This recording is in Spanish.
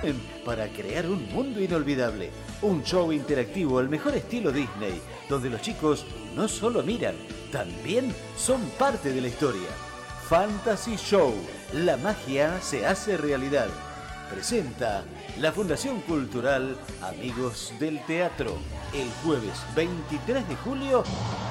para crear un mundo inolvidable. Un show interactivo al mejor estilo Disney, donde los chicos no solo miran, también son parte de la historia. Fantasy Show, la magia se hace realidad. Presenta la Fundación Cultural Amigos del Teatro, el jueves 23 de julio